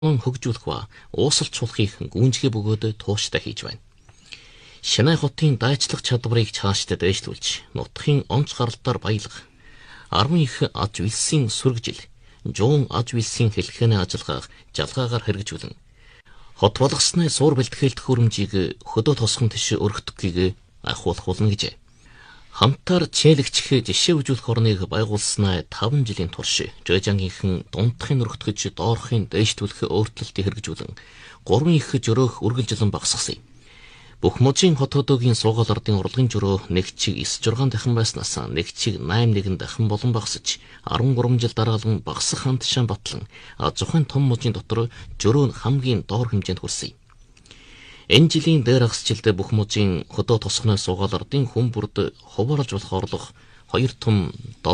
хөгжүүлэх ба уусалцуулахыг гүнзгий бөгөөд тууштай хийж байна. Шинэ хотын дайчлах чадварыг цаашдаа дэвшлүүлж, нутгийн онц гаралтаар баялгах, 10 их аж үйлсийн сүргэжил, 100 аж үйлсийн хэлхээний ажиллагааг жалгаагаар хэрэгжүүлэн, хот болгосны суур бэлтгэлт хөрөмжийг хөдөө тосгон тийш өргөдөхийг ахуулах болно гэжээ. Хамтаар чийлэгчх жишээ үзүүлэх орныг байгуулснаа 5 жилийн турш Жожангийнхэн дундахын өргөтгөж доорхын дэвшлүүлэх өөрчлөлтийг хэрэгжүүлэн 3 их жөрөөх үргэлжлэн багасгасан юм. Бүх мужийн хот хотоогийн суугаал ардын урлагийн жөрөө нэг чиг 9-6 дахин байснаас нэг чиг 8-1 дахин болон багасж 13 жил дараалан багасах хамт шан батлан зохин том мужийн дотор жөрөө нь хамгийн доор хэмжээнд хүрсэн юм. Энэ жилийн дээр хагасжилд бүх мужийн хөдөө тосгоны суугаал ардын хүмүүрд хуваарлж болох орлого 2 том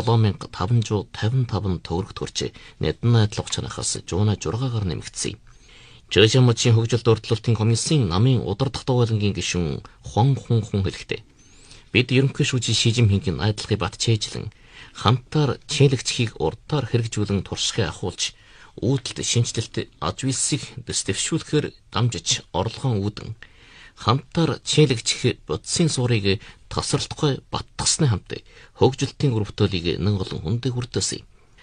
7555 төгрөг төрж нэдэн найдлах чанахаас 106-аар нэмэгдсэн юм. Жожан мужийн хөгжилт урдлуулалтын комиссийн намын удирдах дугуйлангийн гишүүн Хуан хэлэхдээ бид ерөнхий шүүжийн Шижимпингийн найдлагыг батчээжлэн хамтаар чийлэгчхийг урдаар хэрэгжүүлэн туршлагыг ахуулж үүдэлт шинжилэлт аж үйлсийг дэвшүүлэхээр дамжиж орлогон үүдэн хамтаар чийлэгчх бодисын суурийг тасралтгүй баттгасны хамт хөгжилтийн өрөвтөлийг нэг олон хүндээ хүртээсэн.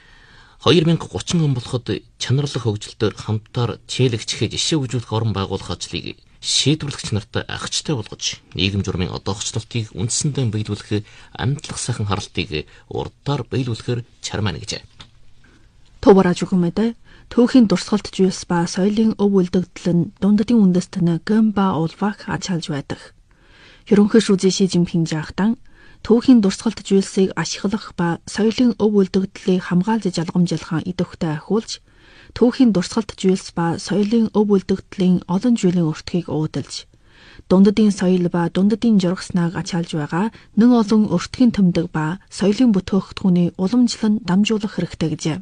2030 он болоход чанарлах хөгжилтөөр хамтаар чийлэгчх жишээ үзүүлэх орон байгуулах ажлыг шийдвэрлэгч нартай агчтай болгож нийгэм журмын одоохчлолтыг үндсэндээ биелүүлэх амтлах сайхан харалтыг урдаар биелүүлэхээр чармаана гэжээ. Товараж үгмэдэ түүхийн дурсгалт жүйс ба соёлын өв үлдэгдэл нь дундадын үндэстэн Гэмба улвах ачаалж байдаг. Ерөнхий шүүжийн Шижимпин жаахтан түүхийн дурсгалт жүйсийг ашиглах ба соёлын өв үлдэгдлийг хамгаалж жалгамжлахаа идэвхтэй ахиулж, түүхийн дурсгалт жүйс ба соёлын өв үлдэгдлийн олон жилийн өртгийг уудалж, дундадын соёл ба дундадын жургасныг ачаалж байгаа нэг олон өртгийн тэмдэг ба соёлын бүтээгдэхүүний уламжлал нь дамжуулах хэрэгтэй гэжээ.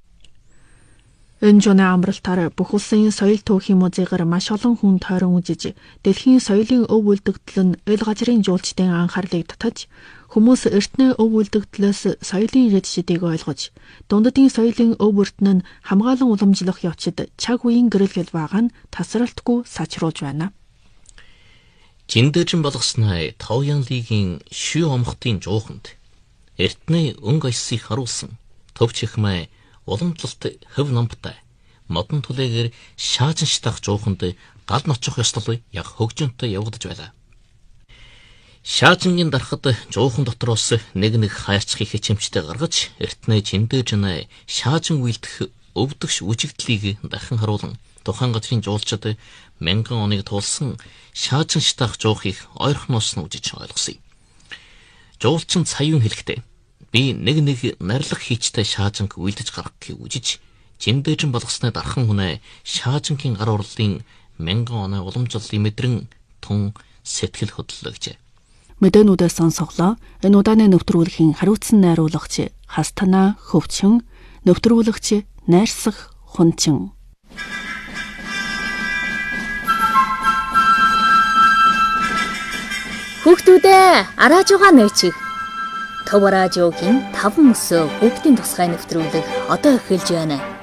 Энэ жонэ амралтаар бүх улсын соёл түүхийн музейгаар маш олон хүн тойрон үзэж, дэлхийн соёлын өв үлдэгдэл нь эл газрын жуулчдын анхаарлыг татаж, хүмүүс эртний өв үлдэгдлээс соёлын хэд шидийг ойлгож, дундадын соёлын өв өртөн нь хамгаалан уламжлах явцад цаг үеийн гэрэлгэл байгаа нь тасралтгүй сачруулж байна. Жиндэжин болгосноо Тавян лигийн шүү омхтын жууханд эртний өнгө аясыг харуулсан төвч ихмээ уламжлалт хөв намтай модон түлээгээр шаажин шатах жууханд гал ночих ёслол яг хөгжөнтэй явагдаж байлаа. Шаажингийн дарахад жуухан дотроос нэг хайрцгийг хичэмжтэй гаргаж эртний Жиндэжин шаажин үйлдэх өвдөгш үжигдлийг дахин харуулan тухайн газрын жуулчид 1000 оныг туулсан шаажин шатах жуухыг ойрхоноос нь үжиж ойлгосон. Жуулчин Цаюун хэлэхдээ би нэг нарилах хийчтэй шаажинг үйлдэж гаргахыг үжиж Жиндэжин болгосны дархан хүнээ шаажингийн гар урлын 1000 оны уламжлалын мэдрэн тун сэтгэл хөдлөлөө гэжээ. Мэдээнүүдээс сонсоглоо. Энэ удааны нэвтрүүлгийн хариуцсан найруулагч Хастана Хөвчин, нэвтрүүлэгч Найрсах Хунчин. Хүүхдүүдээ арааж байгаа нөөцийг Товаражогийн 5 мөсөө бүгдийн тусгай нэвтрүүлэг одоо эхэлж байна.